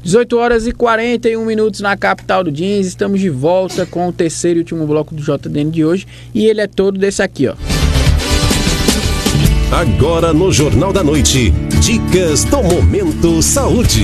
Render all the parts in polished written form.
18 horas e 41 minutos na capital do Jeans. Estamos de volta com o terceiro e último bloco do JDN de hoje. E ele é todo desse aqui, ó. Agora no Jornal da Noite, dicas do Momento Saúde.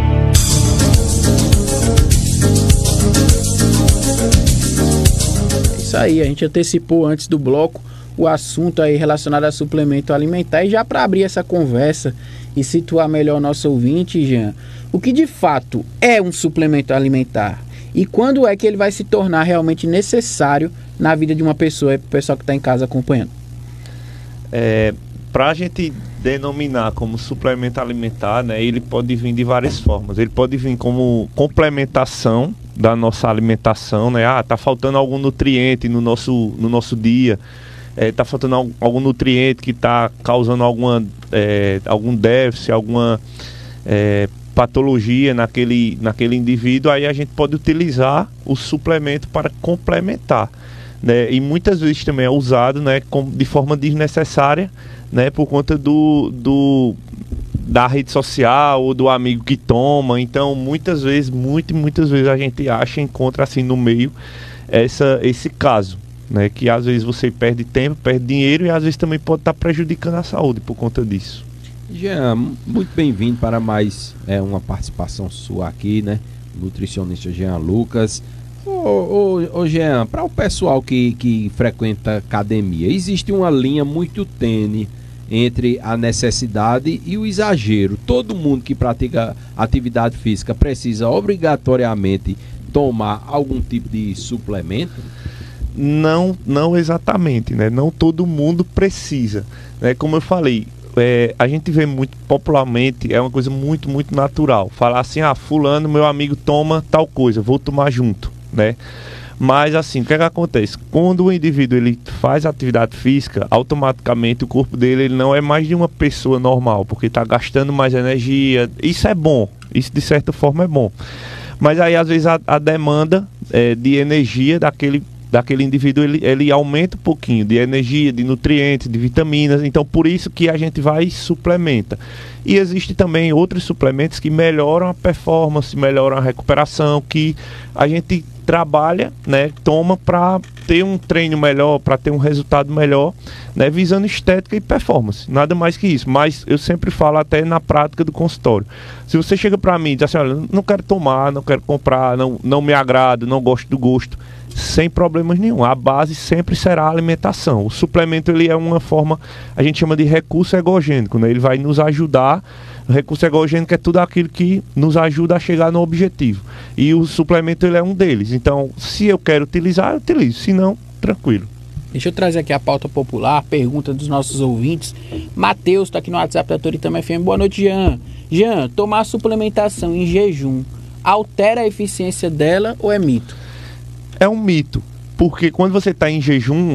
Isso aí, a gente antecipou antes do bloco o assunto aí relacionado a suplemento alimentar. E já para abrir essa conversa e situar melhor o nosso ouvinte, Jean, o que de fato é um suplemento alimentar? E quando é que ele vai se tornar realmente necessário na vida de uma pessoa, para o pessoal que está em casa acompanhando? Para a gente denominar como suplemento alimentar, né, ele pode vir de várias formas. Ele pode vir como complementação da nossa alimentação, né? Tá faltando algum nutriente no nosso dia, tá faltando algum nutriente que está causando algum déficit, alguma patologia naquele indivíduo. Aí a gente pode utilizar o suplemento para complementar, né? E muitas vezes também é usado, né, de forma desnecessária, né, por conta da rede social ou do amigo que toma. Então muitas vezes a gente encontra assim no meio esse caso, né, que às vezes você perde tempo, perde dinheiro e às vezes também pode estar prejudicando a saúde por conta disso. Jean, muito bem-vindo para mais uma participação sua aqui, né? Nutricionista Jean Lucas. Ô Jean, para o pessoal que frequenta academia, existe uma linha muito tênue entre a necessidade e o exagero. Todo mundo que pratica atividade física precisa obrigatoriamente tomar algum tipo de suplemento? Não exatamente, né? Não todo mundo precisa, né? Como eu falei, a gente vê muito popularmente, é uma coisa muito, muito natural. Falar assim, fulano, meu amigo toma tal coisa, vou tomar junto, né? Mas assim, o que acontece? Quando o indivíduo ele faz atividade física, automaticamente o corpo dele ele não é mais de uma pessoa normal, porque está gastando mais energia. Isso é bom, isso de certa forma é bom. Mas aí às vezes a demanda de energia daquele indivíduo ele aumenta um pouquinho de energia, de nutrientes, de vitaminas. Então por isso que a gente vai e suplementa. E existe também outros suplementos que melhoram a performance, melhoram a recuperação, que a gente trabalha, né, toma para ter um treino melhor, para ter um resultado melhor, né, visando estética e performance, nada mais que isso. Mas eu sempre falo até na prática do consultório. Se você chega para mim e diz assim, olha, não quero tomar, não quero comprar, não me agrada, não gosto do gosto, sem problemas nenhum. A base sempre será a alimentação. O suplemento ele é uma forma, a gente chama de recurso egogênico, né? Ele vai nos ajudar. O recurso egogênico é tudo aquilo que nos ajuda a chegar no objetivo. E o suplemento ele é um deles. Então, se eu quero utilizar, eu utilizo. Se não, tranquilo. Deixa eu trazer aqui a pauta popular, pergunta dos nossos ouvintes. Matheus está aqui no WhatsApp da Toritama FM. Boa noite, Jean. Jean, tomar suplementação em jejum altera a eficiência dela ou é mito? É um mito, porque quando você está em jejum,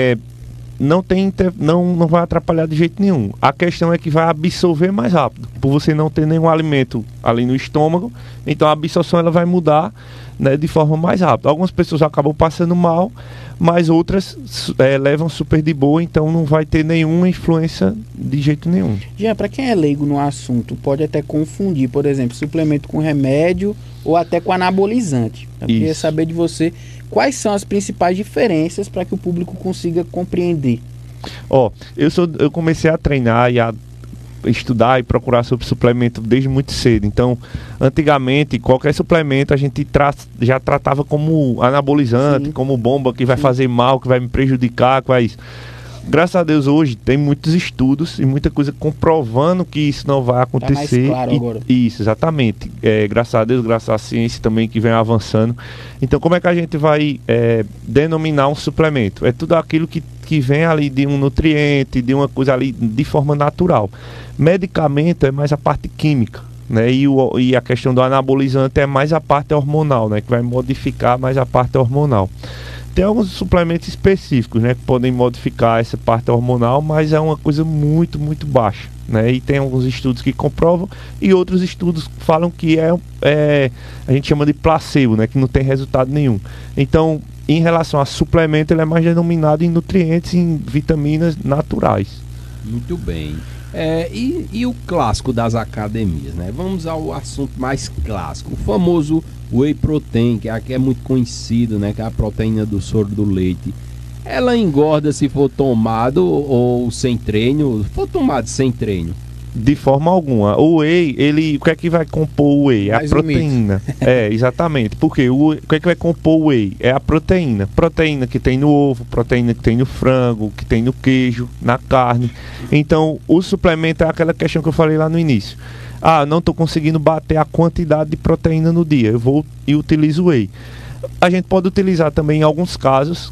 não vai atrapalhar de jeito nenhum. A questão é que vai absorver mais rápido, por você não ter nenhum alimento ali no estômago, então a absorção ela vai mudar, né, de forma mais rápida. Algumas pessoas acabam passando mal, mas outras levam super de boa, então não vai ter nenhuma influência de jeito nenhum. Já para quem é leigo no assunto, pode até confundir, por exemplo, suplemento com remédio ou até com anabolizante. Eu queria saber de você quais são as principais diferenças para que o público consiga compreender. Eu comecei a treinar e a estudar e procurar sobre suplemento desde muito cedo. Então, antigamente, qualquer suplemento a gente já tratava como anabolizante, como bomba que vai fazer mal, que vai me prejudicar, que vai isso. Graças a Deus hoje tem muitos estudos e muita coisa comprovando que isso não vai acontecer. Tá mais claro agora. Isso, exatamente. Graças a Deus, graças à ciência também que vem avançando. Então como é que a gente vai denominar um suplemento? É tudo aquilo que vem ali de um nutriente, de uma coisa ali de forma natural. Medicamento é mais a parte química, né? E a questão do anabolizante é mais a parte hormonal, né? Que vai modificar mais a parte hormonal. Tem alguns suplementos específicos, né, que podem modificar essa parte hormonal, mas é uma coisa muito, muito baixa, né? E tem alguns estudos que comprovam e outros estudos falam que a gente chama de placebo, né, que não tem resultado nenhum. Então, em relação a suplemento, ele é mais denominado em nutrientes, em vitaminas naturais. Muito bem. E o clássico das academias, né? Vamos ao assunto mais clássico, o famoso whey protein, que aqui é muito conhecido, né? Que é a proteína do soro do leite. Ela engorda se for tomado ou sem treino? Se for tomado sem treino? De forma alguma. O whey, o que é que vai compor o whey? É a proteína. Exatamente. Porque o que é que vai compor o whey? É a proteína. Proteína que tem no ovo, proteína que tem no frango, que tem no queijo, na carne. Então, o suplemento é aquela questão que eu falei lá no início. Não estou conseguindo bater a quantidade de proteína no dia. Eu vou e utilizo o whey. A gente pode utilizar também em alguns casos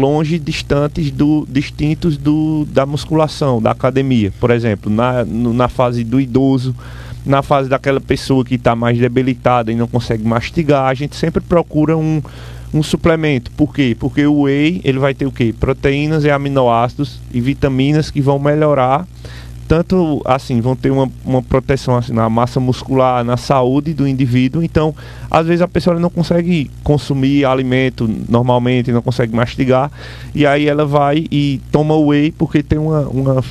distintos da musculação, da academia. Por exemplo, na fase do idoso, na fase daquela pessoa que está mais debilitada e não consegue mastigar, a gente sempre procura um suplemento. Por quê? Porque o whey ele vai ter o quê? Proteínas e aminoácidos e vitaminas que vão melhorar, tanto assim, vão ter uma proteção assim, na massa muscular, na saúde do indivíduo. Então, às vezes a pessoa não consegue consumir alimento normalmente, não consegue mastigar, e aí ela vai e toma whey porque tem uma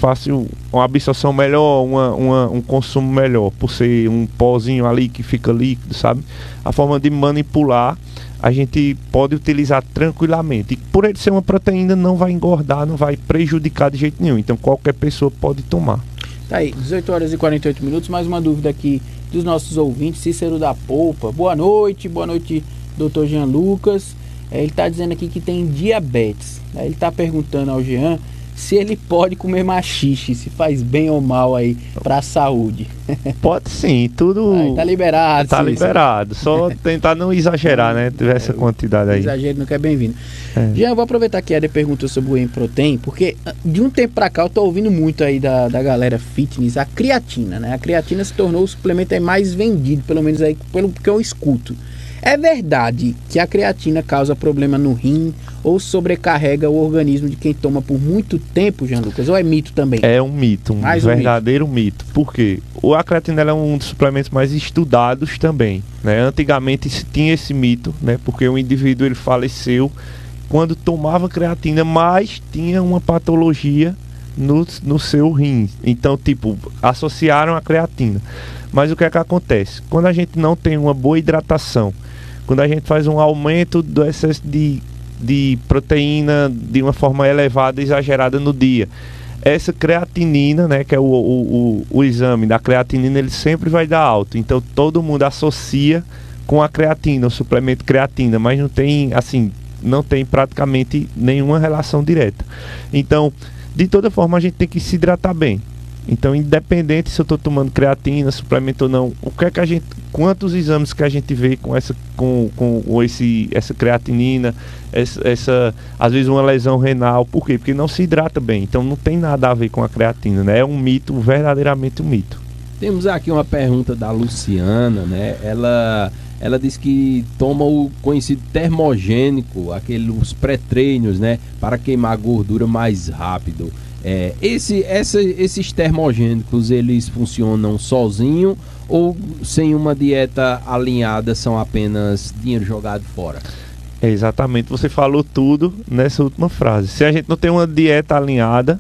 absorção melhor, um consumo melhor, por ser um pozinho ali que fica líquido, sabe? A forma de manipular a gente pode utilizar tranquilamente. E por ele ser uma proteína, não vai engordar, não vai prejudicar de jeito nenhum. Então qualquer pessoa pode tomar. Tá aí, 18 horas e 48 minutos. Mais uma dúvida aqui dos nossos ouvintes. Cícero da Polpa. Boa noite, doutor Jean Lucas. Ele está dizendo aqui que tem diabetes. Ele está perguntando ao Jean se ele pode comer maxixe, se faz bem ou mal aí para a saúde. Pode sim, tudo tá liberado. Tá liberado, só tentar não exagerar, né? Tiver essa quantidade aí. Exagero nunca é bem-vindo. Já eu vou aproveitar que a Eder perguntou sobre o whey protein, porque de um tempo para cá eu tô ouvindo muito aí da galera fitness, a creatina, né? A creatina se tornou o suplemento aí mais vendido, pelo menos aí pelo que eu escuto. É verdade que a creatina causa problema no rim ou sobrecarrega o organismo de quem toma por muito tempo, Jean Lucas? Ou é mito também? É um mito, verdadeiro mito. Por quê? A creatina é um dos suplementos mais estudados também, né? Antigamente se tinha esse mito, né? Porque o indivíduo ele faleceu quando tomava creatina, mas tinha uma patologia no seu rim. Então, associaram a creatina. Mas o que é que acontece? Quando a gente não tem uma boa hidratação, quando a gente faz um aumento do excesso de proteína de uma forma elevada, exagerada no dia, essa creatinina, né, que é o exame da creatinina, ele sempre vai dar alto. Então todo mundo associa com a creatina, o suplemento creatina, mas não tem praticamente nenhuma relação direta. Então, de toda forma, a gente tem que se hidratar bem. Então, independente se eu estou tomando creatina, suplemento ou não, quantos exames que a gente vê com essa creatinina, às vezes uma lesão renal. Por quê? Porque não se hidrata bem. Então não tem nada a ver com a creatina, né? É um mito, verdadeiramente um mito. Temos aqui uma pergunta da Luciana, né? Ela diz que toma o conhecido termogênico, os pré-treinos, né? Para queimar gordura mais rápido. Esses termogênicos, eles funcionam sozinho ou sem uma dieta alinhada, são apenas dinheiro jogado fora? Exatamente, você falou tudo nessa última frase. Se a gente não tem uma dieta alinhada,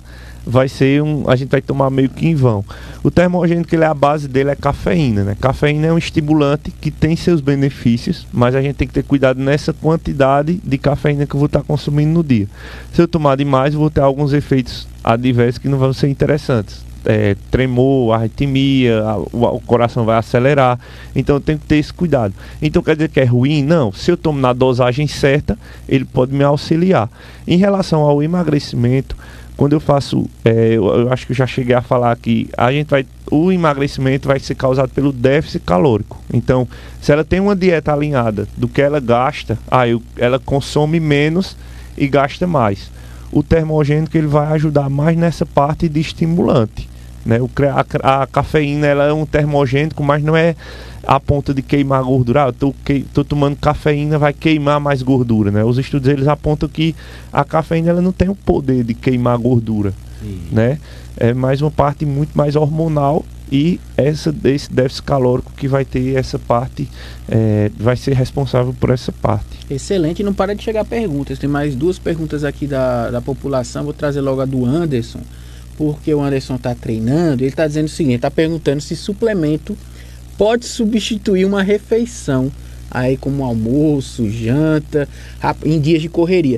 a gente vai tomar meio que em vão. O termogênico, a base dele é cafeína, né? Cafeína é um estimulante que tem seus benefícios, mas a gente tem que ter cuidado nessa quantidade de cafeína que eu vou estar consumindo no dia. Se eu tomar demais, eu vou ter alguns efeitos adversos que não vão ser interessantes. Tremor, arritmia, o coração vai acelerar. Então eu tenho que ter esse cuidado. Então quer dizer que é ruim? Não. Se eu tomo na dosagem certa, ele pode me auxiliar. Em relação ao emagrecimento, quando eu faço, eu acho que eu já cheguei a falar aqui, o emagrecimento vai ser causado pelo déficit calórico. Então, se ela tem uma dieta alinhada do que ela gasta, ela consome menos e gasta mais. O termogênico ele vai ajudar mais nessa parte de estimulante, né? A cafeína ela é um termogênico, mas não é a ponto de queimar gordura. Tô tomando cafeína, vai queimar mais gordura, né? Os estudos eles apontam que a cafeína ela não tem o poder de queimar gordura, né? É mais uma parte muito mais hormonal, e esse déficit calórico que vai ter essa parte, vai ser responsável por essa parte. Excelente, não para de chegar perguntas. Tem mais duas perguntas aqui da população. Vou trazer logo a do Anderson, porque o Anderson tá treinando, ele tá dizendo o seguinte, tá perguntando se suplemento pode substituir uma refeição, aí como almoço, janta, em dias de correria.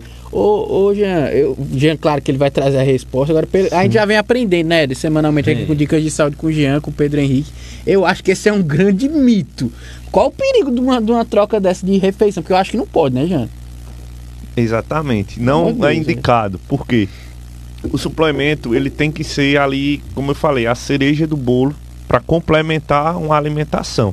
Ô Jean, claro que ele vai trazer a resposta, agora a gente já vem aprendendo, né, semanalmente aqui com Dicas de Saúde com o Jean, com o Pedro Henrique. Eu acho que esse é um grande mito. Qual o perigo de uma troca dessa de refeição? Porque eu acho que não pode, né, Jean? Exatamente, não é indicado. Por quê? O suplemento, ele tem que ser ali, como eu falei, a cereja do bolo para complementar uma alimentação.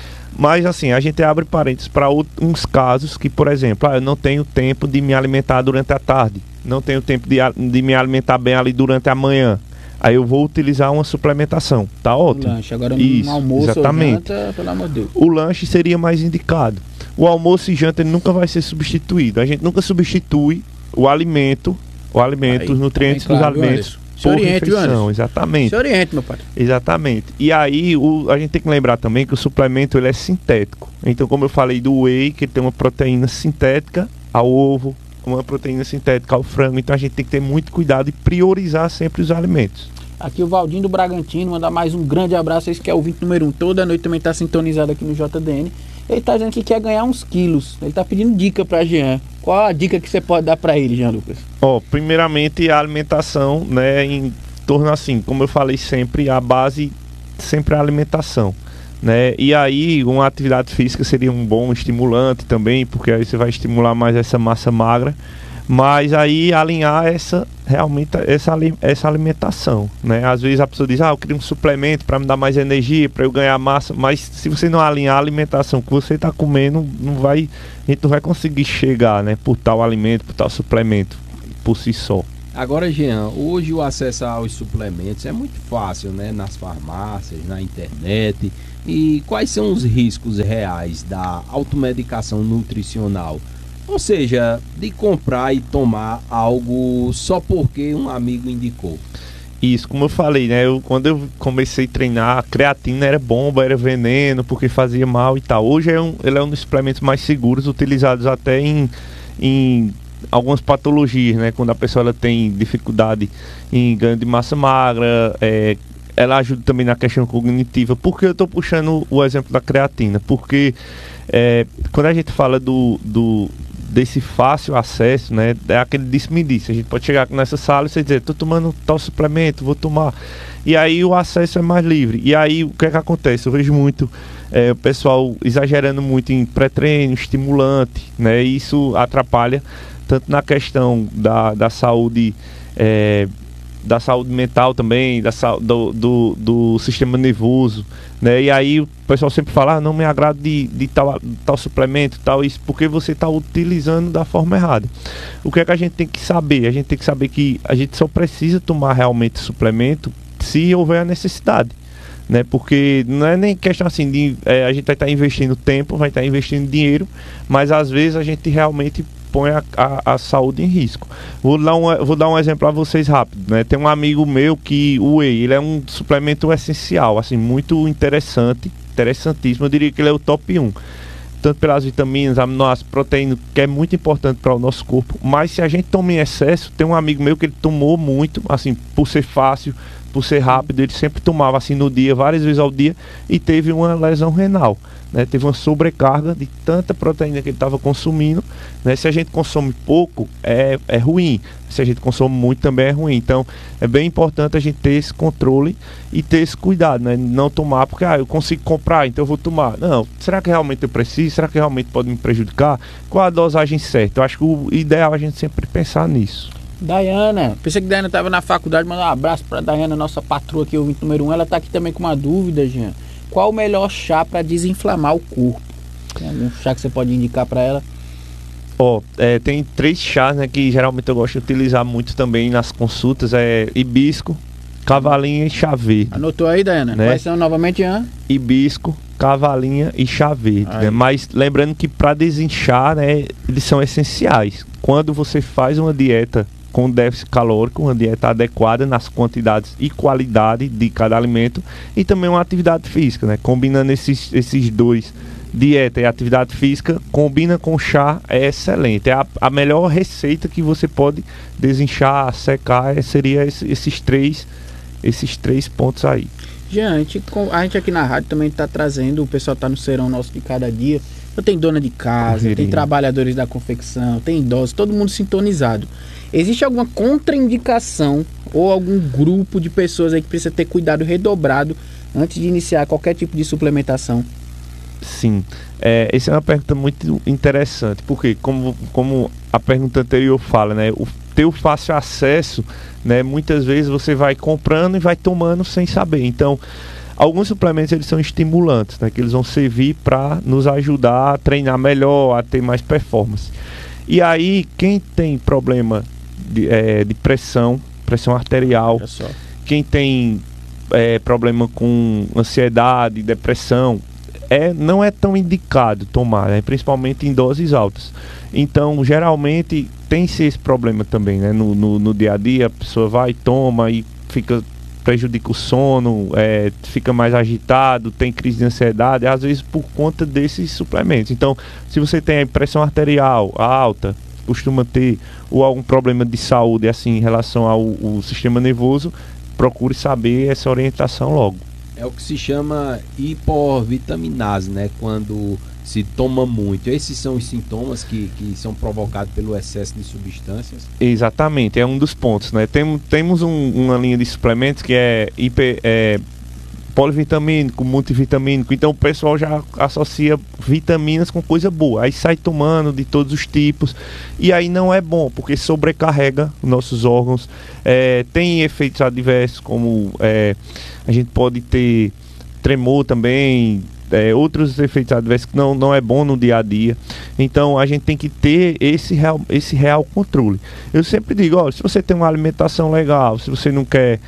Mas assim, a gente abre parênteses para uns casos que, por exemplo, eu não tenho tempo de me alimentar durante a tarde, não tenho tempo de me alimentar bem ali durante a manhã. Aí eu vou utilizar uma suplementação, tá ótimo. Lanche, agora um almoço exatamente. Ou janta, pelo amor de Deus. O lanche seria mais indicado. O almoço e janta ele nunca vai ser substituído. A gente nunca substitui o alimento, Aí, os nutrientes claro, dos alimentos por refeição. Exatamente. Se oriente, meu pai. Exatamente. E aí a gente tem que lembrar também que o suplemento ele é sintético. Então, como eu falei do whey, que tem uma proteína sintética ao ovo, uma proteína sintética ao frango. Então a gente tem que ter muito cuidado e priorizar sempre os alimentos. Aqui o Valdinho do Bragantino, mandar mais um grande abraço. Esse que é o ouvinte número 1. Toda noite também está sintonizado aqui no JDN. Ele está dizendo que quer ganhar uns quilos. Ele está pedindo dica para Jean. Qual a dica que você pode dar para ele, Jean Lucas? Primeiramente a alimentação, né, em torno assim, como eu falei sempre, a base sempre é a alimentação, né? E aí uma atividade física seria um bom estimulante também, porque aí você vai estimular mais essa massa magra. Mas aí alinhar realmente essa alimentação, né? Às vezes a pessoa diz, eu queria um suplemento para me dar mais energia, para eu ganhar massa, mas se você não alinhar a alimentação que você está comendo, a gente não vai conseguir chegar, né? Por tal alimento, por tal suplemento, por si só. Agora, Jean, hoje o acesso aos suplementos é muito fácil, né? Nas farmácias, na internet. E quais são os riscos reais da automedicação nutricional? Ou seja, de comprar e tomar algo só porque um amigo indicou. Isso, como eu falei, né? Quando eu comecei a treinar, a creatina era bomba, era veneno, porque fazia mal e tal. Hoje ele é um dos suplementos mais seguros, utilizados até em algumas patologias, né? Quando a pessoa ela tem dificuldade em ganho de massa magra, ela ajuda também na questão cognitiva. Por que eu estou puxando o exemplo da creatina? Porque quando a gente fala desse fácil acesso, né? É aquele disse-me-disse. A gente pode chegar nessa sala e você dizer, tô tomando tal suplemento, vou tomar. E aí o acesso é mais livre. E aí o que é que acontece? Eu vejo muito o pessoal exagerando muito em pré-treino, estimulante, né? E isso atrapalha tanto na questão da saúde, da saúde mental também, do sistema nervoso, né? E aí o pessoal sempre fala, não me agrada de tal suplemento, tal isso, porque você está utilizando da forma errada. O que é que a gente tem que saber? A gente tem que saber que a gente só precisa tomar realmente suplemento se houver a necessidade, né? Porque não é nem questão assim de a gente vai estar investindo tempo, vai estar investindo dinheiro, mas às vezes a gente realmente põe a saúde em risco. Vou dar um exemplo a vocês rápido, né? Tem um amigo meu que o whey, ele é um suplemento essencial, assim, muito interessantíssimo. Eu diria que ele é o top 1. Tanto pelas vitaminas, aminoácidos, proteínas, que é muito importante para o nosso corpo. Mas se a gente toma em excesso, tem um amigo meu que ele tomou muito, assim, por ser fácil, por ser rápido, ele sempre tomava assim no dia, várias vezes ao dia, e teve uma lesão renal, né? Teve uma sobrecarga de tanta proteína que ele estava consumindo, né? Se a gente consome pouco, é ruim. Se a gente consome muito, também é ruim. Então, é bem importante a gente ter esse controle e ter esse cuidado, né? Não tomar porque, eu consigo comprar, então eu vou tomar. Não, será que realmente eu preciso? Será que realmente pode me prejudicar? Qual a dosagem certa? Eu acho que o ideal é a gente sempre pensar nisso. Dayana, pensei que Dayana estava na faculdade, mandar um abraço para Dayana, nossa patroa aqui, ouvinte número 1. Ela está aqui também com uma dúvida, Jean. Qual o melhor chá para desinflamar o corpo? Tem algum chá que você pode indicar para ela? Tem 3 chás, né, que geralmente eu gosto de utilizar muito também nas consultas. Hibisco, cavalinha e chá verde. Anotou aí, Dayana? Né? Quais são novamente, Jean? Hibisco, cavalinha e chá verde, né? Mas lembrando que para desinchar, né, eles são essenciais. Quando você faz uma dieta com déficit calórico, uma dieta adequada nas quantidades e qualidade de cada alimento, e também uma atividade física, né? Combinando esses dois, dieta e atividade física, combina com chá, é excelente. É a melhor receita que você pode desinchar, secar, seria esses três pontos aí. Jean, a gente aqui na rádio também está trazendo, o pessoal está no serão nosso de cada dia. Então tem dona de casa, tem trabalhadores da confecção, tem idosos, todo mundo sintonizado. Existe alguma contraindicação ou algum grupo de pessoas aí que precisa ter cuidado redobrado antes de iniciar qualquer tipo de suplementação? Sim, essa é uma pergunta muito interessante, porque como a pergunta anterior fala, né, ter o fácil acesso, né, muitas vezes você vai comprando e vai tomando sem saber. Então, alguns suplementos eles são estimulantes, né, que eles vão servir para nos ajudar a treinar melhor, a ter mais performance. E aí, quem tem problema de pressão arterial, quem tem problema com ansiedade, depressão, não é tão indicado tomar, né? Principalmente em doses altas. Então, geralmente, tem-se esse problema também, né? No dia a dia, a pessoa vai, toma e prejudica o sono, fica mais agitado, tem crise de ansiedade, às vezes por conta desses suplementos. Então, se você tem a pressão arterial alta, costuma ter, ou algum problema de saúde, assim, em relação ao sistema nervoso, procure saber essa orientação logo. É o que se chama hipovitaminase, né? Quando se toma muito. Esses são os sintomas que são provocados pelo excesso de substâncias? Exatamente, é um dos pontos, né? Temos uma linha de suplementos que é polivitamínico, multivitamínico. Então o pessoal já associa vitaminas com coisa boa. Aí sai tomando de todos os tipos. E aí não é bom, porque sobrecarrega os nossos órgãos. Tem efeitos adversos, como a gente pode ter tremor também, outros efeitos adversos que não é bom no dia a dia. Então a gente tem que ter esse real controle. Eu sempre digo, olha, se você tem uma alimentação legal, se você não quer...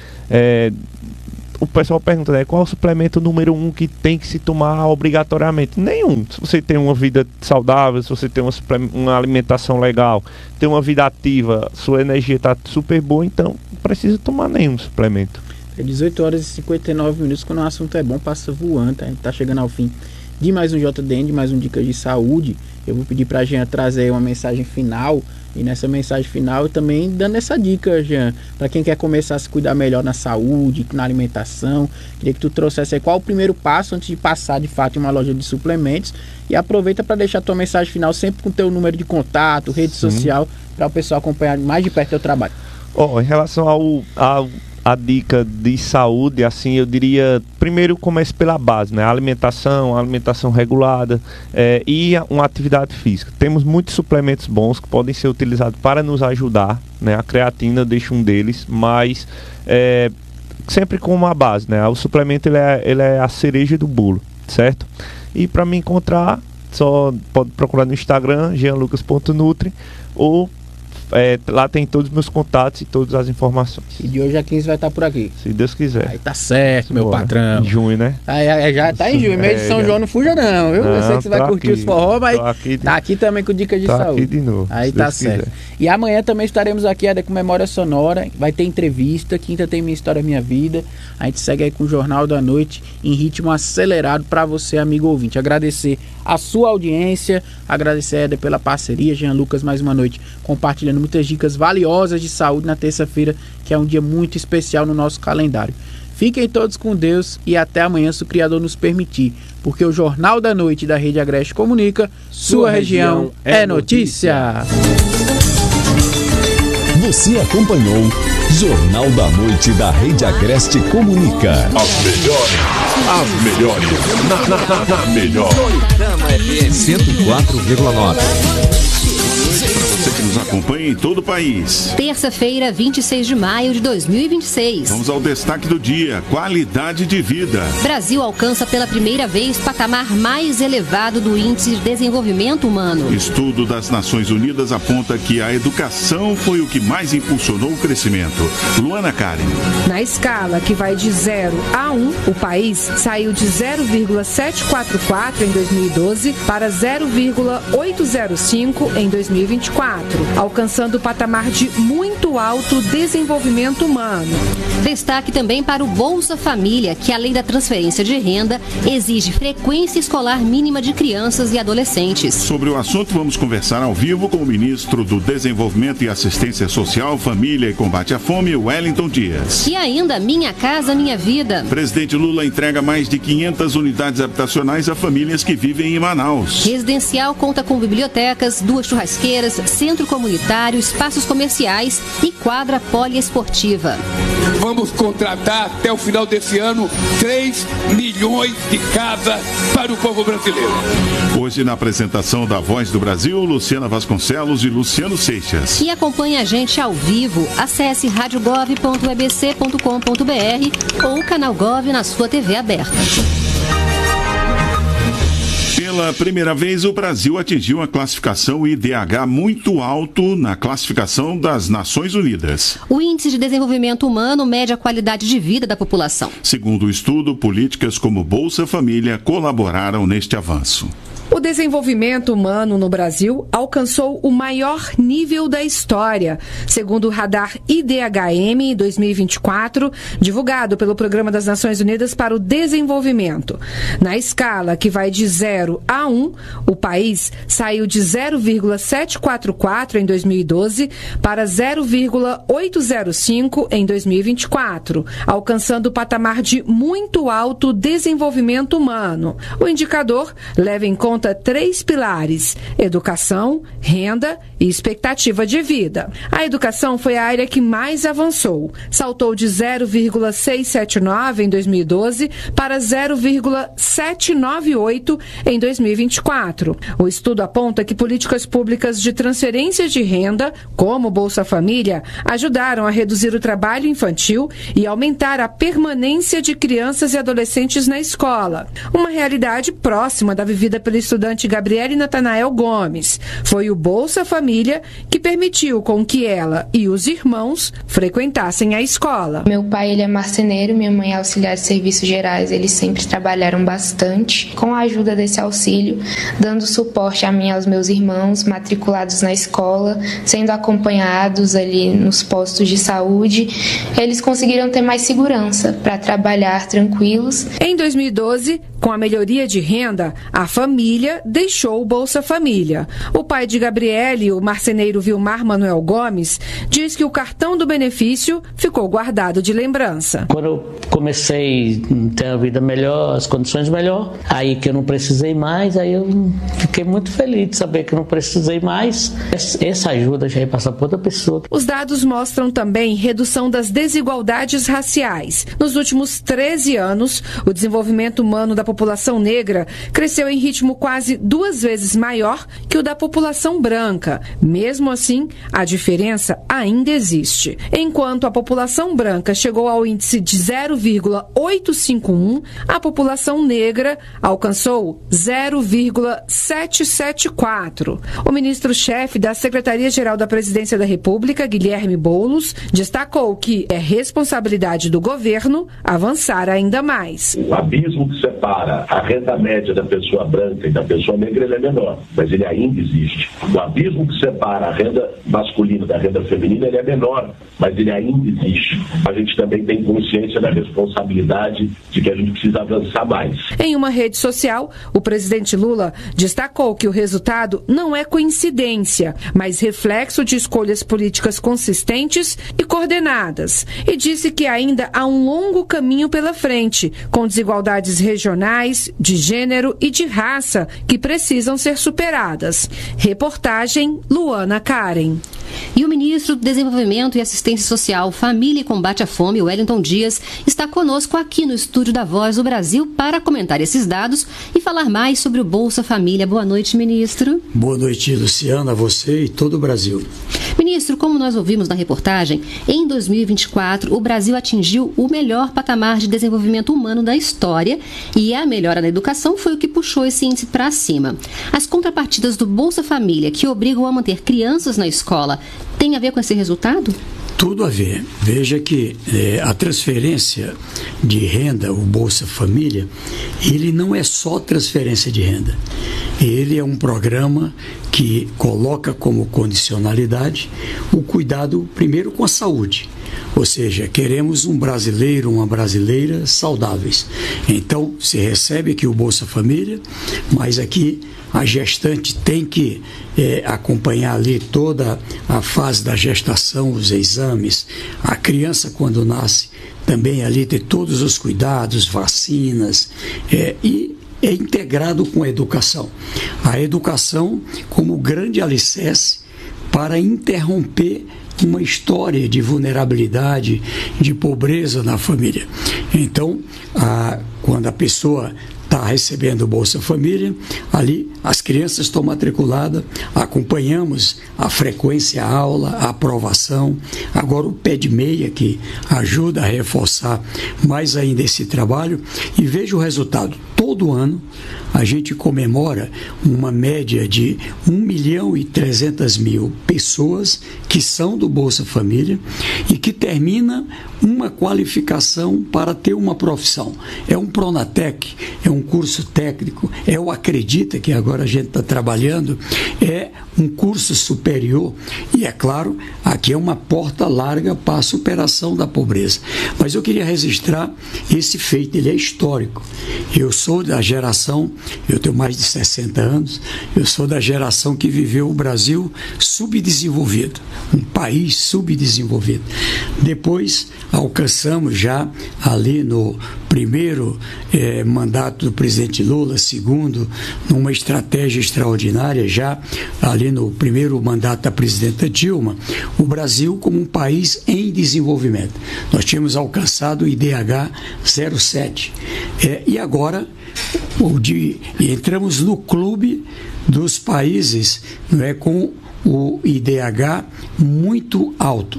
o pessoal pergunta, né, qual é o suplemento número 1 que tem que se tomar obrigatoriamente? Nenhum. Se você tem uma vida saudável, se você tem uma alimentação legal, tem uma vida ativa, sua energia está super boa, então não precisa tomar nenhum suplemento. 18 horas e 59 minutos, quando o assunto é bom, passa voando, tá? A gente tá chegando ao fim de mais um JDN, de mais um Dicas de Saúde. Eu vou pedir pra Jean trazer uma mensagem final, e nessa mensagem final eu também dando essa dica, Jean, para quem quer começar a se cuidar melhor na saúde, na alimentação. Queria que tu trouxesse aí qual o primeiro passo antes de passar de fato em uma loja de suplementos, e aproveita para deixar a tua mensagem final sempre com o teu número de contato, rede social, para o pessoal acompanhar mais de perto o teu trabalho. Em relação a dica de saúde, assim, eu diria, primeiro comece pela base, né? Alimentação regulada e uma atividade física. Temos muitos suplementos bons que podem ser utilizados para nos ajudar, né? A creatina deixa um deles, mas sempre com uma base, né? O suplemento ele é a cereja do bolo, certo? E para me encontrar, só pode procurar no Instagram, jeanlucas.nutri, ou lá tem todos os meus contatos e todas as informações. E de hoje a 15 vai estar por aqui. Se Deus quiser. Aí tá certo, meu patrão. Em junho, né? Já tá em junho, mês de São João não fuja não, viu? Eu sei que você vai curtir os forró, mas tá aqui também com Dicas de Saúde. Aqui de novo. Aí tá certo. E amanhã também estaremos aqui com Memória Sonora, vai ter entrevista, quinta tem Minha História Minha Vida. A gente segue aí com o Jornal da Noite em ritmo acelerado para você, amigo ouvinte. Agradecer a sua audiência, agradecer a Éder pela parceria, Jean Lucas mais uma noite compartilhando muitas dicas valiosas de saúde na terça-feira, que é um dia muito especial no nosso calendário. Fiquem todos com Deus e até amanhã, se o Criador nos permitir, porque o Jornal da Noite da Rede Agreste Comunica, sua região é notícia. Você acompanhou Jornal da Noite da Rede Agreste Comunica. As melhores. Na melhor. 104,9. Você que nos acompanha em todo o país. Terça-feira, 26 de maio de 2026. Vamos ao destaque do dia: qualidade de vida. Brasil alcança pela primeira vez patamar mais elevado do Índice de Desenvolvimento Humano. Estudo das Nações Unidas aponta que a educação foi o que mais impulsionou o crescimento. Luana Karen. Na escala que vai de 0 a 1, o país saiu de 0,744 em 2012 para 0,805 em 2024. alcançando o patamar de muito alto desenvolvimento humano. Destaque também para o Bolsa Família, que além da transferência de renda, exige frequência escolar mínima de crianças e adolescentes. Sobre o assunto, vamos conversar ao vivo com o ministro do Desenvolvimento e Assistência Social, Família e Combate à Fome, Wellington Dias. E ainda Minha Casa Minha Vida. Presidente Lula entrega mais de 500 unidades habitacionais a famílias que vivem em Manaus. Residencial conta com bibliotecas, 2 churrasqueiras, centro comunitário, espaços comerciais e quadra poliesportiva. Vamos contratar até o final desse ano 3 milhões de casas para o povo brasileiro. Hoje, na apresentação da Voz do Brasil, Luciana Vasconcelos e Luciano Seixas. E acompanhe a gente ao vivo. Acesse radiogov.ebc.com.br ou o canal Gov na sua TV aberta. Pela primeira vez, o Brasil atingiu a classificação IDH muito alto na classificação das Nações Unidas. O Índice de Desenvolvimento Humano mede a qualidade de vida da população. Segundo o estudo, políticas como Bolsa Família colaboraram neste avanço. O desenvolvimento humano no Brasil alcançou o maior nível da história, segundo o radar IDHM 2024, divulgado pelo Programa das Nações Unidas para o Desenvolvimento. Na escala que vai de 0 a 1, o país saiu de 0,744 em 2012 para 0,805 em 2024, alcançando o patamar de muito alto desenvolvimento humano. O indicador leva em conta 3 pilares: educação, renda e expectativa de vida. A educação foi a área que mais avançou. Saltou de 0,679 em 2012 para 0,798 em 2024. O estudo aponta que políticas públicas de transferência de renda, como Bolsa Família, ajudaram a reduzir o trabalho infantil e aumentar a permanência de crianças e adolescentes na escola. Uma realidade próxima da vivida pelo estudante Gabriele Natanael Gomes. Foi o Bolsa Família que permitiu com que ela e os irmãos frequentassem a escola. Meu pai, ele é marceneiro, minha mãe é auxiliar de serviços gerais. Eles sempre trabalharam bastante. Com a ajuda desse auxílio, dando suporte a mim e aos meus irmãos, matriculados na escola, sendo acompanhados ali nos postos de saúde, eles conseguiram ter mais segurança para trabalhar tranquilos. Em 2012, com a melhoria de renda, a família deixou o Bolsa Família. O pai de Gabriele, o marceneiro Vilmar Manuel Gomes, diz que o cartão do benefício ficou guardado de lembrança. Quando eu comecei a ter a vida melhor, as condições melhor, aí que eu não precisei mais, aí eu fiquei muito feliz de saber que eu não precisei mais. Essa ajuda já ia passar por outra pessoa. Os dados mostram também redução das desigualdades raciais. Nos últimos 13 anos, o desenvolvimento humano da população negra cresceu em ritmo quase 2 vezes maior que o da população branca. Mesmo assim, a diferença ainda existe. Enquanto a população branca chegou ao índice de 0,851, a população negra alcançou 0,774. O ministro-chefe da Secretaria-Geral da Presidência da República, Guilherme Boulos, destacou que é responsabilidade do governo avançar ainda mais. O abismo que separa a renda média da pessoa branca e da pessoa negra, ele é menor, mas ele ainda existe. O abismo que separa a renda masculina da renda feminina, ele é menor, mas ele ainda existe. A gente também tem consciência da responsabilidade de que a gente precisa avançar mais. Em uma rede social, o presidente Lula destacou que o resultado não é coincidência, mas reflexo de escolhas políticas consistentes e coordenadas. E disse que ainda há um longo caminho pela frente, com desigualdades regionais, de gênero e de raça que precisam ser superadas. Reportagem Luana Karen. E o ministro do Desenvolvimento e Assistência Social, Família e Combate à Fome, Wellington Dias, está conosco aqui no estúdio da Voz do Brasil para comentar esses dados e falar mais sobre o Bolsa Família. Boa noite, ministro. Boa noite, Luciana, a você e todo o Brasil. Ministro, como nós ouvimos na reportagem, em 2024 o Brasil atingiu o melhor patamar de desenvolvimento humano da história e a melhora na educação foi o que puxou esse índice para cima. As contrapartidas do Bolsa Família, que obrigam a manter crianças na escola, tem a ver com esse resultado? Tudo a ver. Veja que a transferência de renda, o Bolsa Família, ele não é só transferência de renda. Ele é um programa que coloca como condicionalidade o cuidado primeiro com a saúde. Ou seja, queremos um brasileiro, uma brasileira saudáveis. Então, se recebe aqui o Bolsa Família, mas aqui a gestante tem que acompanhar ali toda a fase da gestação, os exames, a criança quando nasce também ali ter todos os cuidados, vacinas, e é integrado com a educação. A educação como grande alicerce para interromper uma história de vulnerabilidade, de pobreza na família. Então, quando a pessoa está recebendo o Bolsa Família, ali as crianças estão matriculadas, acompanhamos a frequência à aula, a aprovação, agora o pé de meia que ajuda a reforçar mais ainda esse trabalho, e veja o resultado. Todo ano a gente comemora uma média de 1.300.000 pessoas que são do Bolsa Família e que termina uma qualificação para ter uma profissão. É um Pronatec, é um curso técnico, é o Acredita, que agora a gente está trabalhando, é um curso superior e, é claro, aqui é uma porta larga para a superação da pobreza. Mas eu queria registrar esse feito, ele é histórico. Eu sou da geração, eu tenho mais de 60 anos, eu sou da geração que viveu o Brasil subdesenvolvido, um país subdesenvolvido. Depois alcançamos já ali no primeiro mandato do presidente Lula, segundo, numa estratégia extraordinária, já ali no primeiro mandato da presidenta Dilma, o Brasil como um país em desenvolvimento. Nós tínhamos alcançado o IDH 07. E agora entramos no clube dos países, não é, com o IDH muito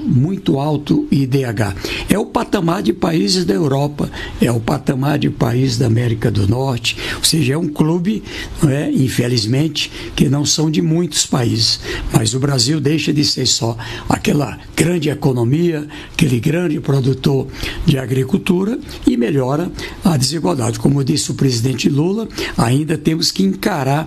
alto IDH. É o patamar de países da Europa, é o patamar de países da América do Norte, ou seja, é um clube, não é, infelizmente, que não são de muitos países, mas o Brasil deixa de ser só aquela grande economia, aquele grande produtor de agricultura e melhora a desigualdade. Como disse o presidente Lula, ainda temos que encarar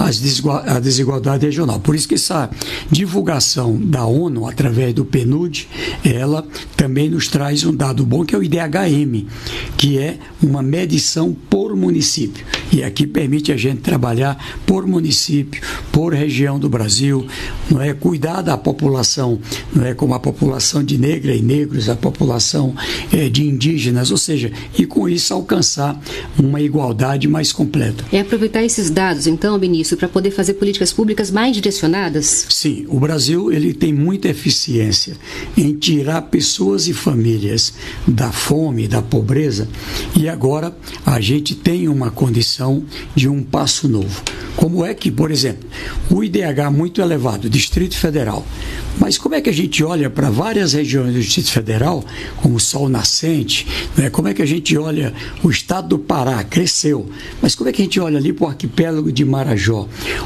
a desigualdade regional. Por isso que essa divulgação da ONU através do PNUD, ela também nos traz um dado bom, que é o IDHM, que é uma medição por município. E aqui permite a gente trabalhar por município, por região do Brasil, não é, cuidar da população, não é, como a população de negra e negros, a população de indígenas, ou seja, e com isso alcançar uma igualdade mais completa. É aproveitar esses dados, então, Benício, para poder fazer políticas públicas mais direcionadas? Sim, o Brasil ele tem muita eficiência em tirar pessoas e famílias da fome, da pobreza, e agora a gente tem uma condição de um passo novo. Como é que, por exemplo, o IDH muito elevado, Distrito Federal, mas como é que a gente olha para várias regiões do Distrito Federal, como o Sol Nascente, né? Como é que a gente olha o estado do Pará, cresceu, mas como é que a gente olha ali para o arquipélago de Marajó,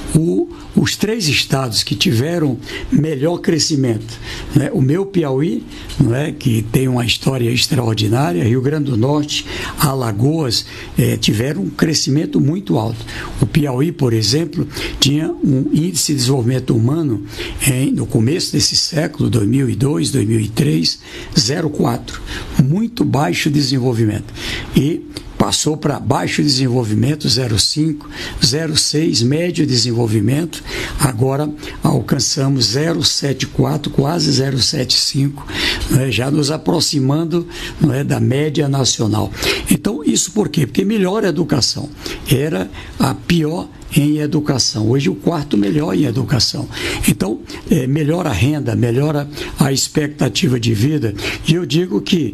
os 3 estados que tiveram melhor crescimento, né? O meu Piauí, não é, que tem uma história extraordinária, Rio Grande do Norte, Alagoas, tiveram um crescimento muito alto. O Piauí, por exemplo, tinha um índice de desenvolvimento humano no começo desse século, 2002, 2003, 0,4, muito baixo desenvolvimento, e passou para baixo desenvolvimento, 0,5, 0,6, médio desenvolvimento, agora alcançamos 0,74, quase 0,75, né, já nos aproximando, não é, da média nacional. Então, isso por quê? Porque melhora a educação. Era a pior em educação, hoje o 4º melhor em educação. Então, melhora a renda, melhora a expectativa de vida, e eu digo que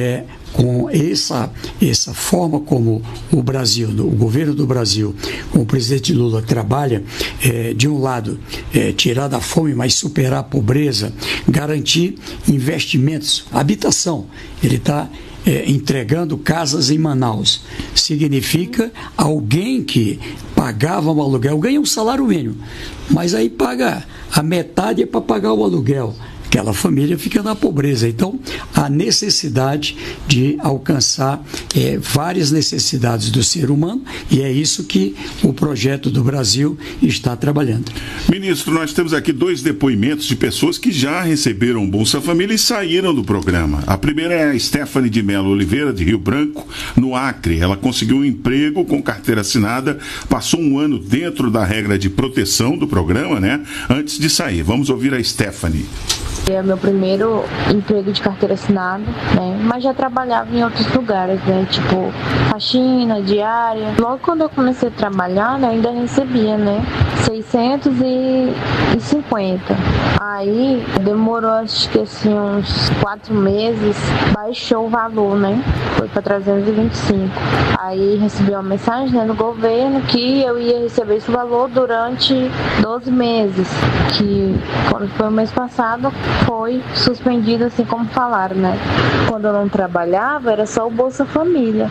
com essa forma como o Brasil, o governo do Brasil, com o presidente Lula trabalha, de um lado, tirar da fome, mas superar a pobreza, garantir investimentos, habitação, ele está entregando casas em Manaus. Significa alguém que pagava um aluguel, ganha um salário mínimo, mas aí paga a metade para pagar o aluguel. aquela família fica na pobreza. Então, a necessidade de alcançar várias necessidades do ser humano, e é isso que o projeto do Brasil está trabalhando. Ministro, nós temos aqui 2 depoimentos de pessoas que já receberam Bolsa Família e saíram do programa. A primeira é a Stephanie de Melo Oliveira, de Rio Branco, no Acre. Ela conseguiu um emprego com carteira assinada, passou um ano dentro da regra de proteção do programa, né, antes de sair. Vamos ouvir a Stephanie. É meu primeiro emprego de carteira assinada, né? Mas já trabalhava em outros lugares, né? Tipo, faxina, diária. Logo quando eu comecei a trabalhar, né, ainda recebia, né? 650. Aí demorou, acho que assim, uns 4 meses, baixou o valor, né? Foi para 325. Aí recebi uma mensagem, né, do governo que eu ia receber esse valor durante 12 meses. Que quando foi o mês passado, foi suspendido, assim como falaram, né? Quando eu não trabalhava, era só o Bolsa Família.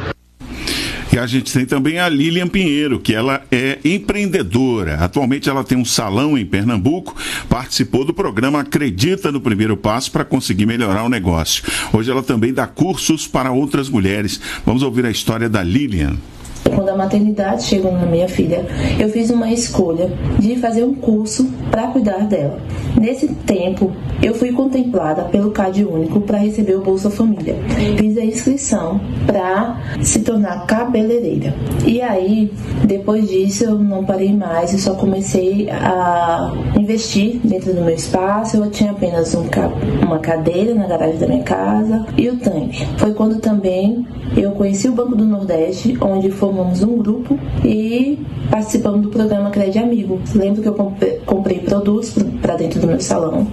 E a gente tem também a Lilian Pinheiro, que ela é empreendedora. Atualmente ela tem um salão em Pernambuco, participou do programa Acredita no Primeiro Passo para conseguir melhorar o negócio. Hoje ela também dá cursos para outras mulheres. Vamos ouvir a história da Lilian. Quando a maternidade chegou na minha filha, eu fiz uma escolha de fazer um curso para cuidar dela. Nesse tempo, eu fui contemplada pelo CAD Único para receber o Bolsa Família. Fiz a inscrição para se tornar cabeleireira. E aí, depois disso, eu não parei mais, eu só comecei a investir dentro do meu espaço. Eu tinha apenas uma cadeira na garagem da minha casa e o tanque. Foi quando também eu conheci o Banco do Nordeste, onde formamos um grupo e participamos do programa Crédito Amigo. Lembro que eu comprei produtos para dentro do meu salão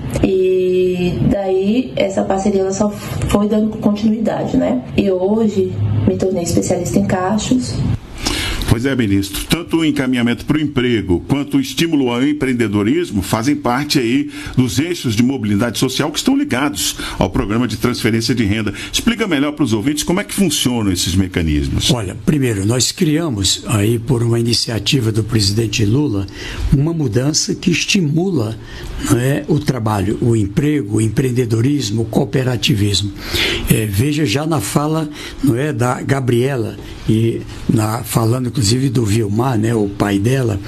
e daí essa parceria ela só foi dando continuidade, né? E hoje me tornei especialista em cachos. Pois é, ministro, tanto o encaminhamento para o emprego quanto o estímulo ao empreendedorismo fazem parte aí dos eixos de mobilidade social que estão ligados ao programa de transferência de renda. Explica melhor para os ouvintes como é que funcionam esses mecanismos. Olha, primeiro, nós criamos aí por uma iniciativa do presidente Lula uma mudança que estimula, não é, o trabalho, o emprego, o empreendedorismo, o cooperativismo. Veja já na fala, não é, da Gabriela, e falando inclusive do Vilmar, né, o pai dela,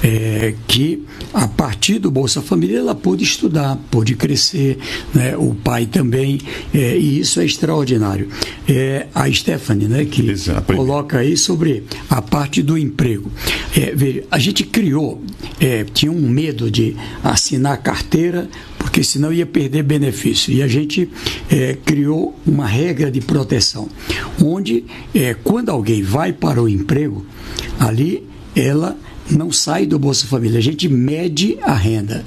que a partir do Bolsa Família ela pôde estudar, pôde crescer, né, o pai também, e isso é extraordinário. A Stephanie, né, que coloca aí sobre a parte do emprego. Veja, a gente criou, tinha um medo de assinar carteira, porque senão ia perder benefício. E a gente criou uma regra de proteção, onde quando alguém vai para o emprego, ali ela não sai do Bolsa Família, a gente mede a renda.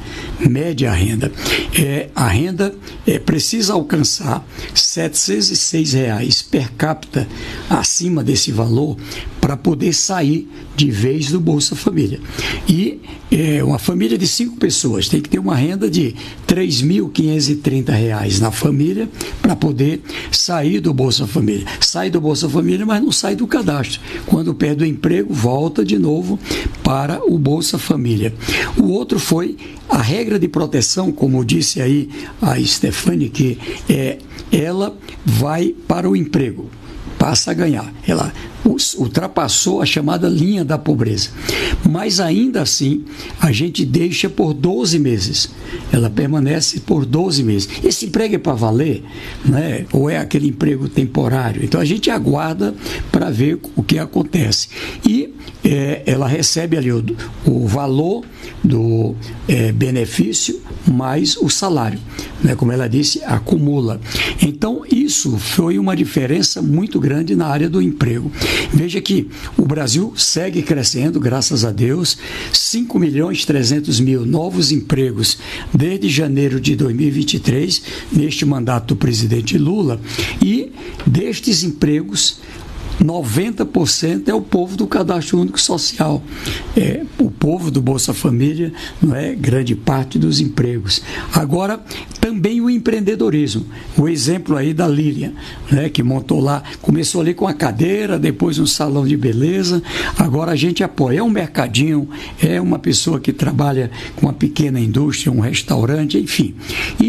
A renda precisa alcançar R$ 706 per capita acima desse valor para poder sair de vez do Bolsa Família. E uma família de 5 pessoas tem que ter uma renda de R$ 3.530 na família para poder sair do Bolsa Família. Sai do Bolsa Família, mas não sai do cadastro. Quando perde o emprego, volta de novo para o Bolsa Família. O outro foi a regra de proteção, como disse aí a Stephanie, que ela vai para o emprego, passa a ganhar. Ela ultrapassou a chamada linha da pobreza. Mas ainda assim, a gente deixa por 12 meses. Ela permanece por 12 meses. Esse emprego é para valer, né? Ou é aquele emprego temporário? Então a gente aguarda para ver o que acontece. E ela recebe ali o valor do benefício mais o salário, né? Como ela disse, acumula. Então isso foi uma diferença muito grande na área do emprego. Veja que o Brasil segue crescendo, graças a Deus, 5.300.000 novos empregos desde janeiro de 2023, neste mandato do presidente Lula, e destes empregos, 90% é o povo do Cadastro Único Social. O povo do Bolsa Família, não é grande parte dos empregos. Agora, também o empreendedorismo. O exemplo aí da Lilian, né, que montou lá, começou ali com a cadeira, depois um salão de beleza, agora a gente apoia. É um mercadinho, é uma pessoa que trabalha com uma pequena indústria, um restaurante, enfim. E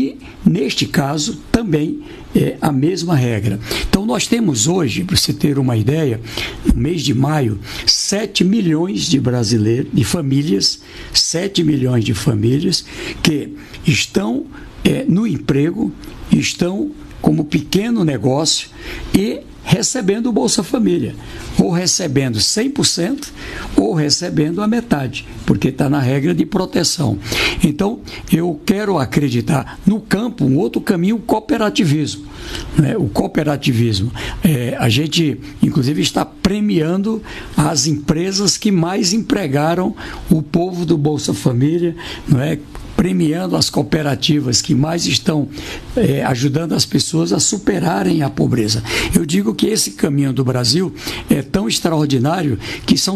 neste caso, também é a mesma regra. Então, nós temos hoje, para você ter uma ideia, no mês de maio, 7 milhões de brasileiros, de famílias, 7 milhões de famílias que estão no emprego, estão como pequeno negócio e recebendo o Bolsa Família, ou recebendo 100% ou recebendo a metade, porque está na regra de proteção. Então, eu quero acreditar no campo, um outro caminho, o cooperativismo. Né? O cooperativismo, a gente, inclusive, está premiando as empresas que mais empregaram o povo do Bolsa Família, não é? Premiando as cooperativas que mais estão ajudando as pessoas a superarem a pobreza. Eu digo que esse caminho do Brasil é tão extraordinário que são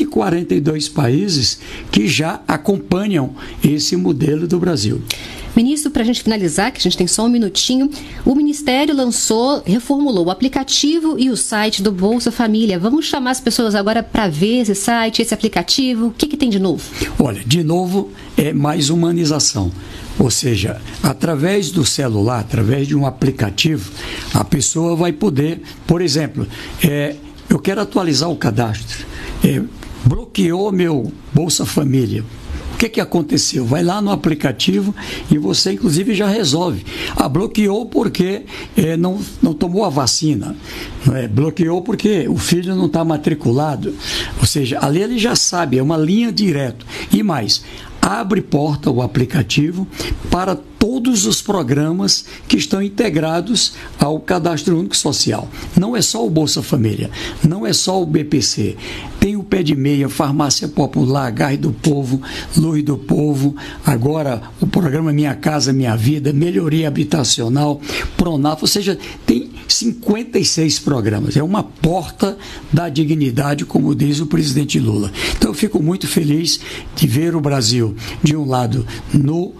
142 países que já acompanham esse modelo do Brasil. Ministro, para a gente finalizar, que a gente tem só um minutinho, o Ministério reformulou o aplicativo e o site do Bolsa Família. Vamos chamar as pessoas agora para ver esse site, esse aplicativo. O que tem de novo? Olha, de novo, é mais humanização. Ou seja, através do celular, através de um aplicativo, a pessoa vai poder, por exemplo, eu quero atualizar o cadastro, bloqueou meu Bolsa Família. O que aconteceu? Vai lá no aplicativo e você, inclusive, já resolve. Bloqueou porque não tomou a vacina. Bloqueou porque o filho não está matriculado. Ou seja, ali ele já sabe, é uma linha direta. E mais, abre porta o aplicativo para todos os programas que estão integrados ao Cadastro Único Social. Não é só o Bolsa Família, não é só o BPC. Tem o Pé de Meia, Farmácia Popular, Gás do Povo, Luz do Povo, agora o programa Minha Casa Minha Vida, Melhoria Habitacional, Pronaf, ou seja, tem 56 programas. É uma porta da dignidade, como diz o presidente Lula. Então eu fico muito feliz de ver o Brasil, de um lado, no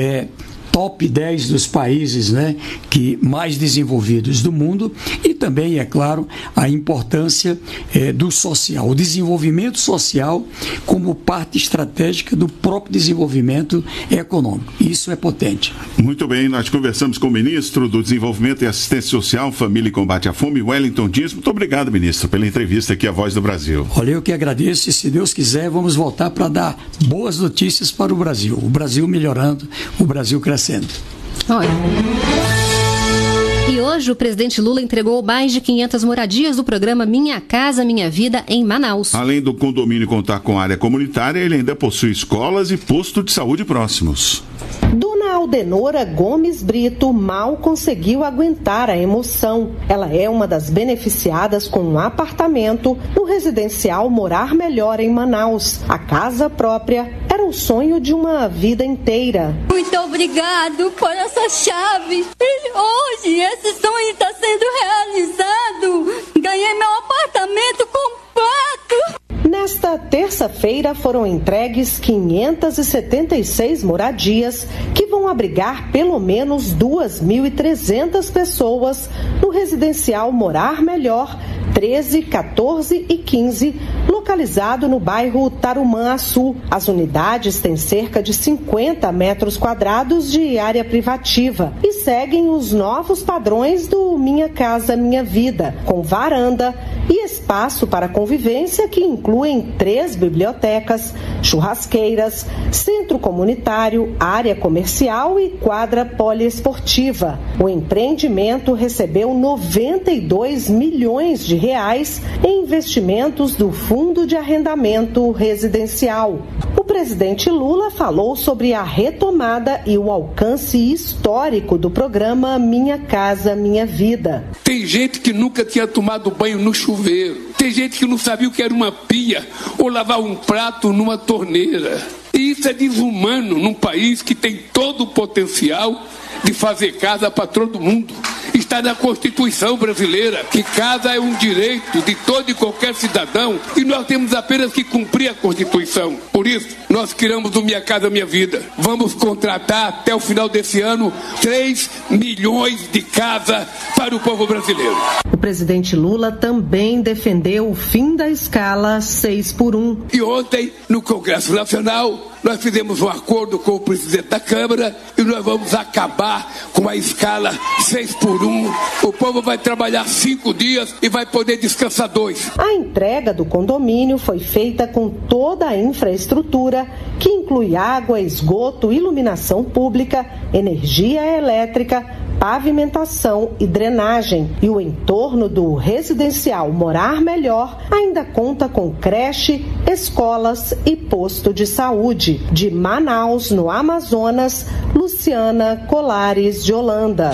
top 10 dos países, né, mais desenvolvidos do mundo, e também, é claro, a importância do social, o desenvolvimento social como parte estratégica do próprio desenvolvimento econômico. Isso é potente. Muito bem, nós conversamos com o ministro do Desenvolvimento e Assistência Social, Família e Combate à Fome, Wellington Dias. Muito obrigado, ministro, pela entrevista aqui à Voz do Brasil. Olha, eu que agradeço, e se Deus quiser, vamos voltar para dar boas notícias para o Brasil melhorando, o Brasil crescendo. Olha. E hoje o presidente Lula entregou mais de 500 moradias do programa Minha Casa Minha Vida em Manaus. Além do condomínio contar com área comunitária, ele ainda possui escolas e posto de saúde próximos. Dona Aldenora Gomes Brito mal conseguiu aguentar a emoção. Ela é uma das beneficiadas com um apartamento no residencial Morar Melhor em Manaus. A casa própria era o sonho de uma vida inteira. Muito obrigado por essa chave. Hoje esse sonho está sendo realizado. Ganhei meu apartamento completo. Nesta terça-feira foram entregues 576 moradias que vão abrigar pelo menos 2.300 pessoas no residencial Morar Melhor 13, 14 e 15, localizado no bairro Tarumã-Açu. As unidades têm cerca de 50 metros quadrados de área privativa e seguem os novos padrões do Minha Casa Minha Vida, com varanda e espaço para convivência que incluem 3 bibliotecas, churrasqueiras, centro comunitário, área comercial e quadra poliesportiva. O empreendimento recebeu 92 milhões de reais em investimentos do Fundo de Arrendamento Residencial. O presidente Lula falou sobre a retomada e o alcance histórico do programa Minha Casa Minha Vida. Tem gente que nunca tinha tomado banho no chuveiro. Tem gente que não sabia o que era uma pia ou lavar um prato numa torneira. E isso é desumano num país que tem todo o potencial de fazer casa para todo mundo. Está na Constituição brasileira que casa é um direito de todo e qualquer cidadão e nós temos apenas que cumprir a Constituição. Por isso, nós criamos o Minha Casa Minha Vida. Vamos contratar até o final desse ano 3 milhões de casas para o povo brasileiro. O presidente Lula também defendeu o fim da escala 6x1. E ontem, no Congresso Nacional, nós fizemos um acordo com o presidente da Câmara e nós vamos acabar com a escala 6x1. O povo vai trabalhar 5 dias e vai poder descansar 2. A entrega do condomínio foi feita com toda a infraestrutura, que inclui água, esgoto, iluminação pública, energia elétrica, pavimentação e drenagem. E o entorno do residencial Morar Melhor ainda conta com creche, escolas e posto de saúde. De Manaus, no Amazonas, Luciana Colares de Holanda.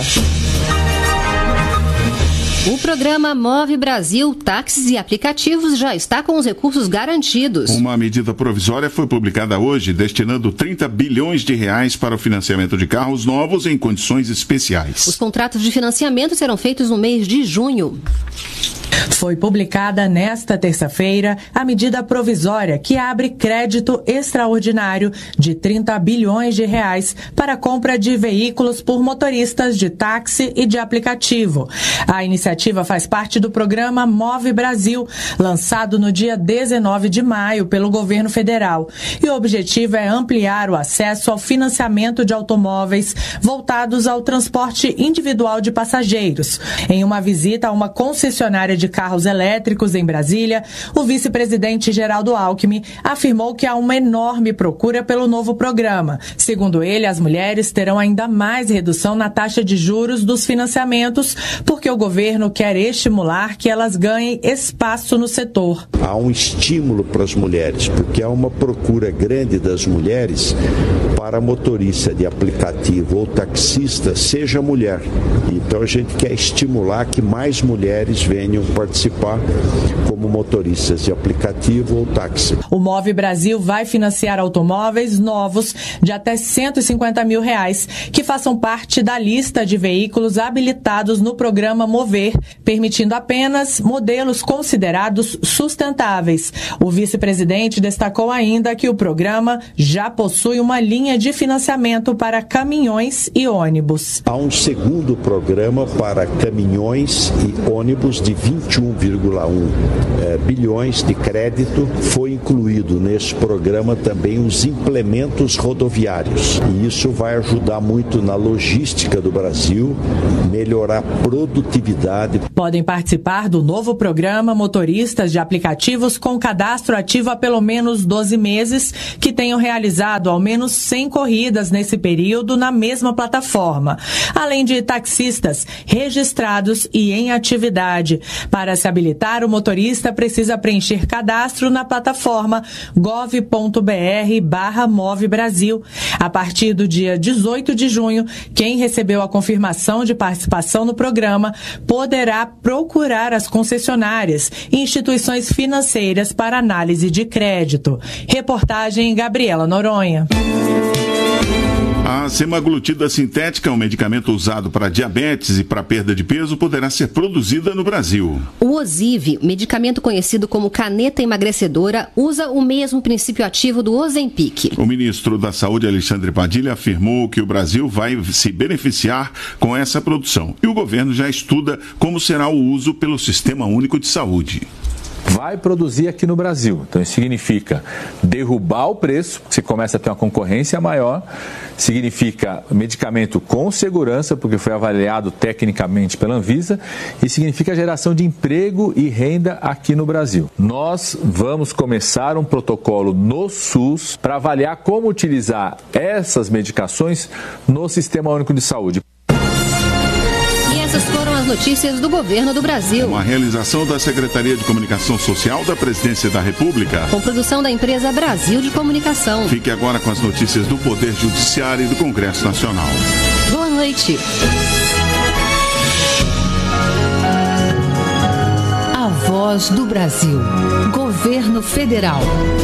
O programa Move Brasil Táxis e Aplicativos já está com os recursos garantidos. Uma medida provisória foi publicada hoje, destinando 30 bilhões de reais para o financiamento de carros novos em condições especiais. Os contratos de financiamento serão feitos no mês de junho. Foi publicada nesta terça-feira a medida provisória que abre crédito extraordinário de 30 bilhões de reais para a compra de veículos por motoristas de táxi e de aplicativo. A iniciativa faz parte do programa Move Brasil, lançado no dia 19 de maio pelo governo federal. E o objetivo é ampliar o acesso ao financiamento de automóveis voltados ao transporte individual de passageiros. Em uma visita a uma concessionária de carros elétricos em Brasília, o vice-presidente Geraldo Alckmin afirmou que há uma enorme procura pelo novo programa. Segundo ele, as mulheres terão ainda mais redução na taxa de juros dos financiamentos, porque o governo quer estimular que elas ganhem espaço no setor. Há um estímulo para as mulheres, porque há uma procura grande das mulheres para motorista de aplicativo ou taxista, seja mulher. Então a gente quer estimular que mais mulheres venham participar como motoristas de aplicativo ou táxi. O Move Brasil vai financiar automóveis novos de até R$150 mil, que façam parte da lista de veículos habilitados no programa Mover, permitindo apenas modelos considerados sustentáveis. O vice-presidente destacou ainda que o programa já possui uma linha de financiamento para caminhões e ônibus. Há um segundo programa para caminhões e ônibus de 21,1 bilhões de crédito. Foi incluído nesse programa também os implementos rodoviários. E isso vai ajudar muito na logística do Brasil, melhorar a produtividade. Podem participar do novo programa motoristas de aplicativos com cadastro ativo há pelo menos 12 meses, que tenham realizado ao menos 100 corridas nesse período na mesma plataforma, além de taxistas registrados e em atividade. Para se habilitar, o motorista precisa preencher cadastro na plataforma gov.br/Move Brasil. A partir do dia 18 de junho, quem recebeu a confirmação de participação no programa poderá procurar as concessionárias e instituições financeiras para análise de crédito. Reportagem Gabriela Noronha. A semaglutida sintética, um medicamento usado para diabetes e para perda de peso, poderá ser produzida no Brasil. O Ozivy, medicamento conhecido como caneta emagrecedora, usa o mesmo princípio ativo do Ozempic. O ministro da Saúde, Alexandre Padilha, afirmou que o Brasil vai se beneficiar com essa produção. E o governo já estuda como será o uso pelo Sistema Único de Saúde. Vai produzir aqui no Brasil. Então isso significa derrubar o preço, se começa a ter uma concorrência maior, significa medicamento com segurança, porque foi avaliado tecnicamente pela Anvisa, e significa a geração de emprego e renda aqui no Brasil. Nós vamos começar um protocolo no SUS para avaliar como utilizar essas medicações no Sistema Único de Saúde. Essas foram as notícias do governo do Brasil. Uma realização da Secretaria de Comunicação Social da Presidência da República. Com produção da empresa Brasil de Comunicação. Fique agora com as notícias do Poder Judiciário e do Congresso Nacional. Boa noite. A Voz do Brasil. Governo Federal.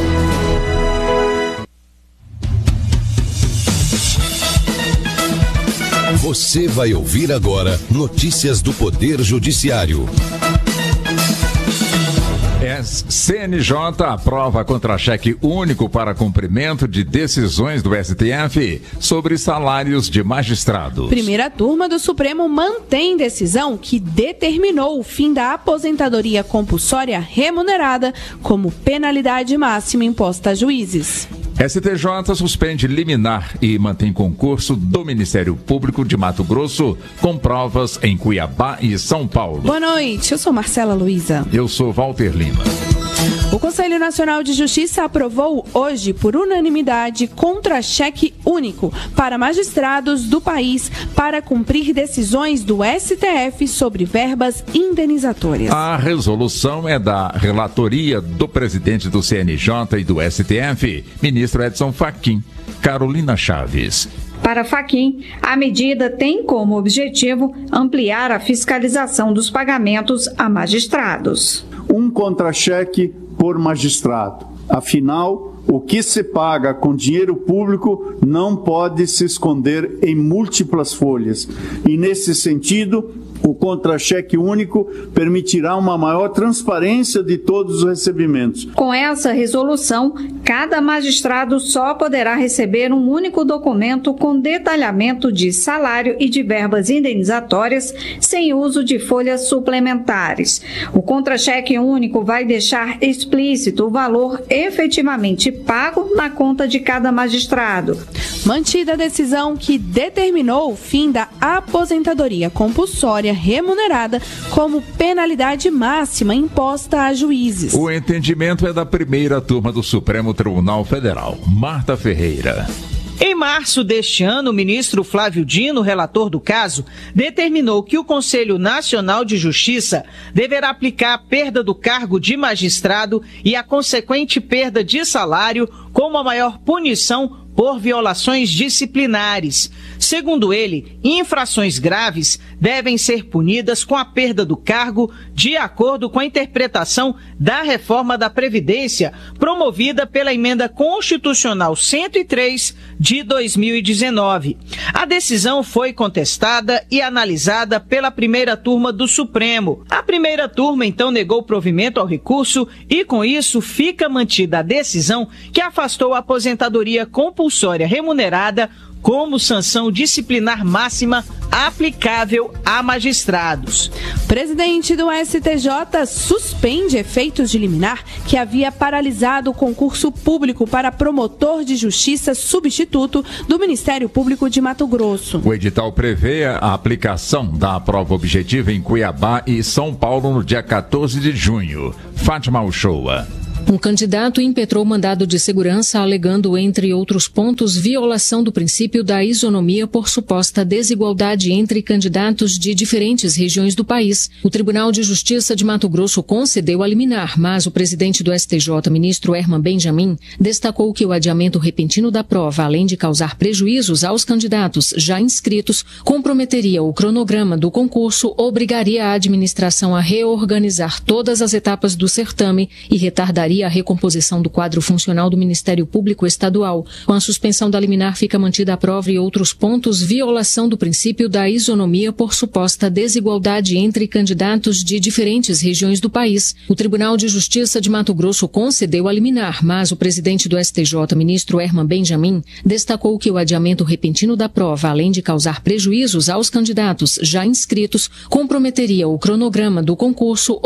Você vai ouvir agora notícias do Poder Judiciário. CNJ aprova contra-cheque único para cumprimento de decisões do STF sobre salários de magistrados. Primeira turma do Supremo mantém decisão que determinou o fim da aposentadoria compulsória remunerada como penalidade máxima imposta a juízes. STJ suspende liminar e mantém concurso do Ministério Público de Mato Grosso com provas em Cuiabá e São Paulo. Boa noite, eu sou Marcela Luiza. Eu sou Walter Lima. O Conselho Nacional de Justiça aprovou hoje, por unanimidade, contra-cheque único para magistrados do país para cumprir decisões do STF sobre verbas indenizatórias. A resolução é da relatoria do presidente do CNJ e do STF, ministro Edson Fachin. Carolina Chaves. Para Fachin, a medida tem como objetivo ampliar a fiscalização dos pagamentos a magistrados. Um contra-cheque por magistrado. Afinal, o que se paga com dinheiro público não pode se esconder em múltiplas folhas. E, nesse sentido, o contra-cheque único permitirá uma maior transparência de todos os recebimentos. Com essa resolução, cada magistrado só poderá receber um único documento com detalhamento de salário e de verbas indenizatórias, sem uso de folhas suplementares. O contra-cheque único vai deixar explícito o valor efetivamente pago na conta de cada magistrado. Mantida a decisão que determinou o fim da aposentadoria compulsória remunerada como penalidade máxima imposta a juízes. O entendimento é da primeira turma do Supremo Tribunal Federal. Marta Ferreira. Em março deste ano, o ministro Flávio Dino, relator do caso, determinou que o Conselho Nacional de Justiça deverá aplicar a perda do cargo de magistrado e a consequente perda de salário como a maior punição por violações disciplinares. Segundo ele, infrações graves devem ser punidas com a perda do cargo de acordo com a interpretação da reforma da Previdência promovida pela Emenda Constitucional 103 de 2019. A decisão foi contestada e analisada pela primeira turma do Supremo. A primeira turma então negou provimento ao recurso e com isso fica mantida a decisão que afastou a aposentadoria compulsória remunerada como sanção disciplinar máxima aplicável a magistrados. Presidente do STJ suspende efeitos de liminar que havia paralisado o concurso público para promotor de justiça substituto do Ministério Público de Mato Grosso. O edital prevê a aplicação da prova objetiva em Cuiabá e São Paulo no dia 14 de junho. Fátima Uchoa. Um candidato impetrou mandado de segurança alegando, entre outros pontos, violação do princípio da isonomia por suposta desigualdade entre candidatos de diferentes regiões do país. O Tribunal de Justiça de Mato Grosso concedeu a liminar, mas o presidente do STJ, ministro Herman Benjamin, destacou que o adiamento repentino da prova, além de causar prejuízos aos candidatos já inscritos, comprometeria o cronograma do concurso, obrigaria a administração a reorganizar todas as etapas do certame e retardaria a recomposição do quadro funcional do Ministério Público Estadual. Com a suspensão da liminar, fica mantida a prova e outros pontos, violação do princípio da isonomia por suposta desigualdade entre candidatos de diferentes regiões do país. O Tribunal de Justiça de Mato Grosso concedeu a liminar, mas o presidente do STJ, ministro Herman Benjamin, destacou que o adiamento repentino da prova, além de causar prejuízos aos candidatos já inscritos, comprometeria o cronograma do concurso,